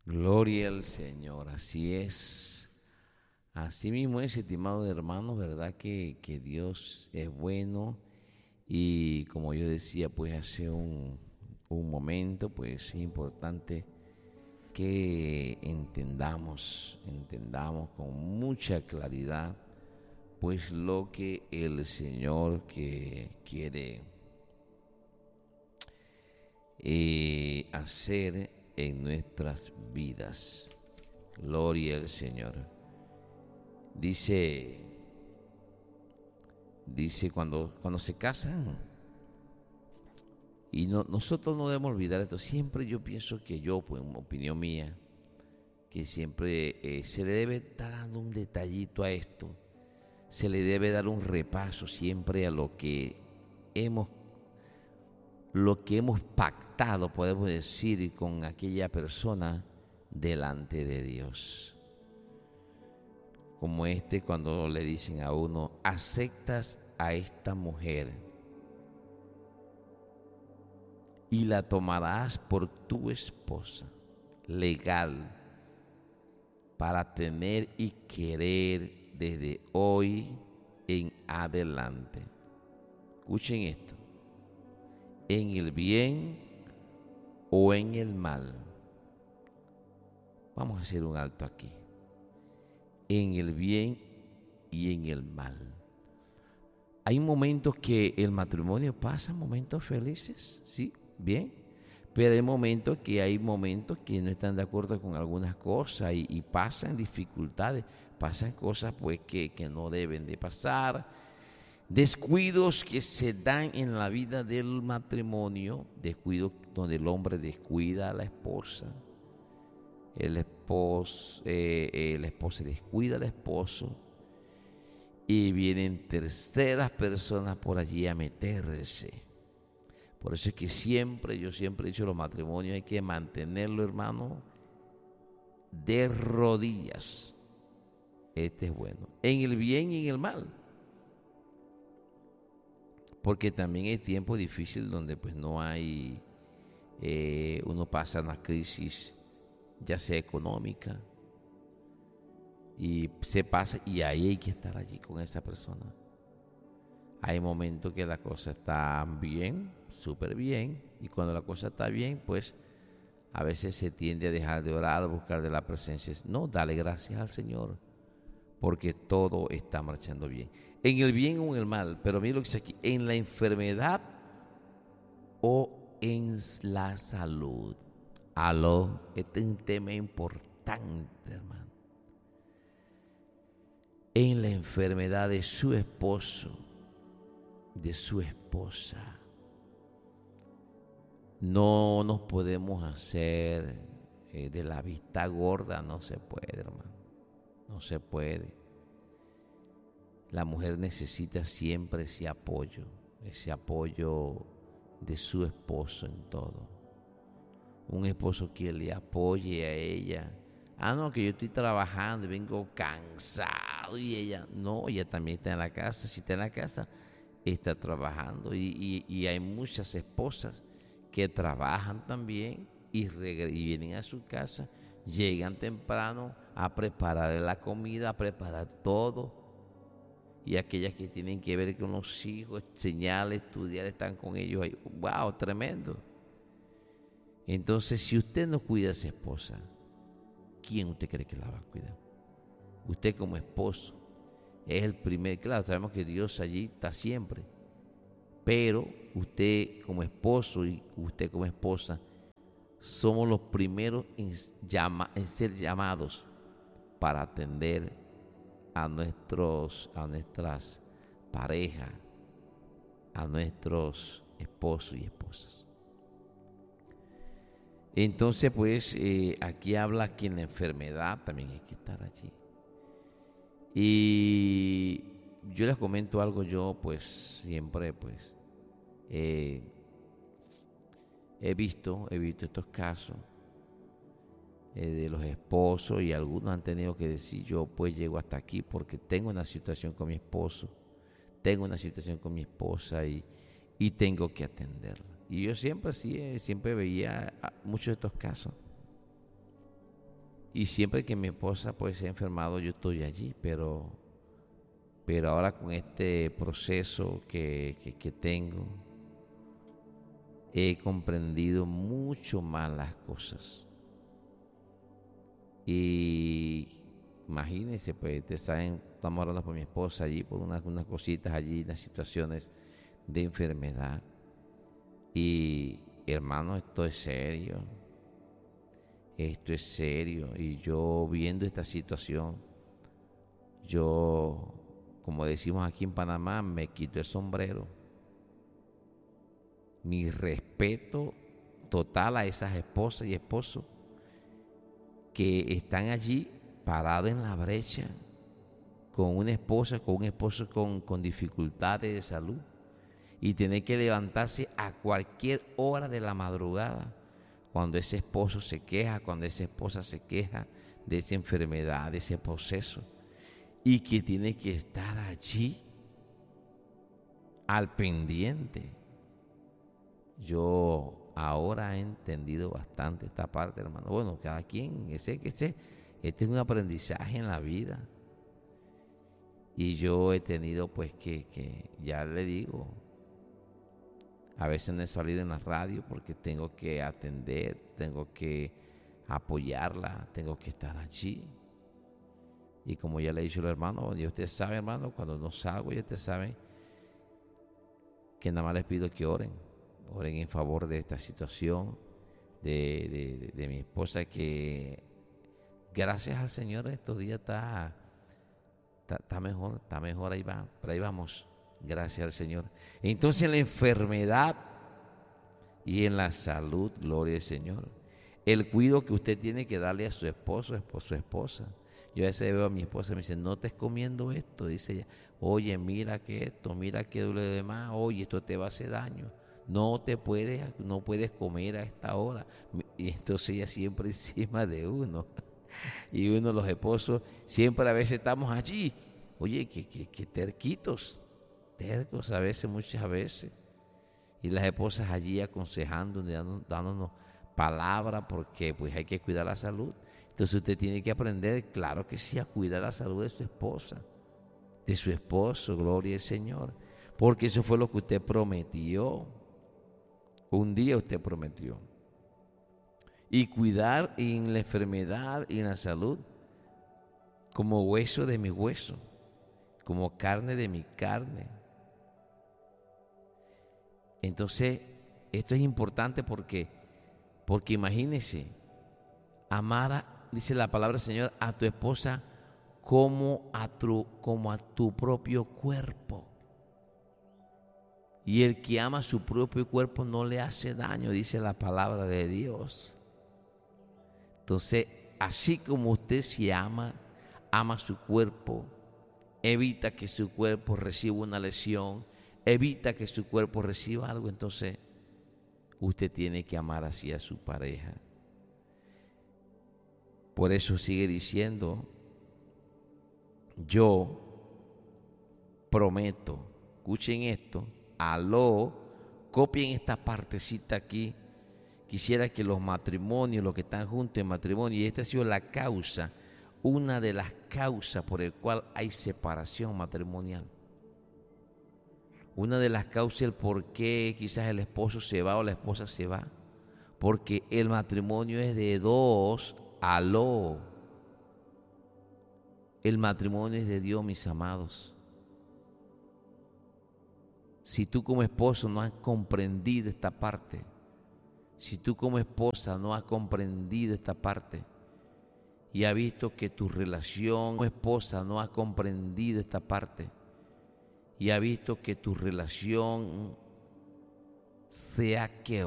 Gloria al Señor, así es. Así mismo es, estimados hermanos, ¿verdad? Que Dios es bueno y como yo decía pues hace un momento, pues es importante que entendamos con mucha claridad pues lo que el Señor que quiere hacer en nuestras vidas. Gloria al Señor. Dice cuando se casan, y nosotros no debemos olvidar esto. Siempre yo pienso que pues en opinión mía, que siempre se le debe estar dando un detallito a esto. Se le debe dar un repaso siempre a hemos lo que hemos pactado, podemos decir, con aquella persona delante de Dios. Como cuando le dicen a uno, aceptas a esta mujer y la tomarás por tu esposa legal para tener y querer desde hoy en adelante. Escuchen esto. En el bien o en el mal. Vamos a hacer un alto aquí. En el bien y en el mal. Hay momentos que el matrimonio pasa momentos felices, ¿sí? Bien. Pero hay momentos que no están de acuerdo con algunas cosas y pasan dificultades, pasan cosas pues que no deben de pasar. Descuidos que se dan en la vida del matrimonio, descuidos donde el hombre descuida a la esposa, la esposa descuida al esposo y vienen terceras personas por allí a meterse. Por eso es que yo siempre he dicho, los matrimonios hay que mantenerlo, hermano, de rodillas. Este es bueno, en el bien y en el mal. Porque también hay tiempos difíciles donde pues no hay, uno pasa una crisis, ya sea económica, y se pasa, y ahí hay que estar allí con esa persona. Hay momentos que la cosa está bien, súper bien, y cuando la cosa está bien, pues a veces se tiende a dejar de orar, a buscar de la presencia. No, dale gracias al Señor, porque todo está marchando bien. En el bien o en el mal, pero mira lo que dice aquí, en la enfermedad o en la salud. Aló, este es un tema importante, hermano. En la enfermedad de su esposo, de su esposa. No nos podemos hacer de la vista gorda, no se puede, hermano. No se puede. La mujer necesita siempre ese apoyo de su esposo en todo. Un esposo que le apoye a ella. No, que yo estoy trabajando y vengo cansado y ella también está en la casa. Si está en la casa, está trabajando y hay muchas esposas que trabajan también y vienen a su casa, llegan temprano a preparar la comida, a preparar todo. Y aquellas que tienen que ver con los hijos, enseñar, estudiar, están con ellos ahí. ¡Wow! Tremendo. Entonces, si usted no cuida a su esposa, ¿quién usted cree que la va a cuidar? Usted como esposo es el primer. Claro, sabemos que Dios allí está siempre. Pero usted como esposo y usted como esposa somos los primeros en ser llamados para atender a nuestras parejas, a nuestros esposos y esposas. Entonces, pues, aquí habla que en la enfermedad también hay que estar allí. Y yo les comento algo, yo pues siempre pues he visto estos casos de los esposos, y algunos han tenido que decir, yo pues llego hasta aquí porque tengo una situación con mi esposo, tengo una situación con mi esposa y tengo que atenderla. Y yo siempre veía muchos de estos casos. Y siempre que mi esposa pues se ha enfermado, yo estoy allí, pero ahora con este proceso que tengo, he comprendido mucho más las cosas. Y imagínense, pues, ustedes saben, estamos hablando por mi esposa allí, por unas cositas allí, unas situaciones de enfermedad. Y hermano, esto es serio. Esto es serio. Y yo viendo esta situación, yo, como decimos aquí en Panamá, me quito el sombrero. Mi respeto total a esas esposas y esposos que están allí parados en la brecha con una esposa, con un esposo con dificultades de salud y tener que levantarse a cualquier hora de la madrugada cuando ese esposo se queja, cuando esa esposa se queja de esa enfermedad, de ese proceso, y que tiene que estar allí al pendiente. Yo ahora he entendido bastante esta parte, hermano. Bueno, cada quien, este es un aprendizaje en la vida. Y yo he tenido pues que ya le digo, a veces no he salido en la radio porque tengo que atender, tengo que apoyarla, tengo que estar allí. Y como ya le he dicho al hermano, y usted sabe, hermano, cuando no salgo, ya usted sabe que nada más les pido que oren en favor de esta situación de mi esposa, que gracias al Señor estos días está mejor, ahí va, por ahí vamos, gracias al Señor. Entonces en la enfermedad y en la salud, gloria al Señor, el cuidado que usted tiene que darle a su esposo, su esposa. Yo a veces veo a mi esposa y me dice, no estés comiendo esto, dice ella, oye, mira que esto, mira que duele de más, oye, esto te va a hacer daño, no puedes comer a esta hora. Y entonces ella siempre encima de uno. Y uno, los esposos, siempre a veces estamos allí, oye, que tercos a veces, muchas veces. Y las esposas allí aconsejando, dándonos palabras, porque pues hay que cuidar la salud. Entonces usted tiene que aprender, claro que sí, a cuidar la salud de su esposa, de su esposo, gloria al Señor. Porque eso fue lo que usted prometió. Un día usted prometió. Y cuidar en la enfermedad y en la salud como hueso de mi hueso, como carne de mi carne. Entonces, esto es importante porque imagínese, dice la palabra del Señor, a tu esposa como a tu propio cuerpo. Y el que ama su propio cuerpo no le hace daño, dice la palabra de Dios. Entonces, así como usted se ama su cuerpo, evita que su cuerpo reciba una lesión, evita que su cuerpo reciba algo, entonces usted tiene que amar así a su pareja. Por eso sigue diciendo, yo prometo, escuchen esto, copien esta partecita aquí. Quisiera que los matrimonios, los que están juntos en matrimonio, y esta ha sido la causa, una de las causas por el cual hay separación matrimonial. Una de las causas el por qué quizás el esposo se va o la esposa se va. Porque el matrimonio es de dos, El matrimonio es de Dios, mis amados. Si tú como esposo no has comprendido esta parte, si tú como esposa no has comprendido esta parte y has visto que tu relación como esposa no ha comprendido esta parte y has visto que tu relación se ha quebrado,